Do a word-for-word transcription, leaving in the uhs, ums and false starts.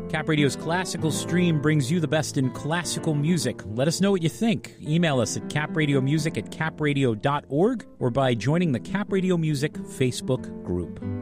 Cap Radio's Classical Stream brings you the best in classical music. Let us know what you think. Email us at capradiomusic at capradio dot org or by joining the Cap Radio Music Facebook group.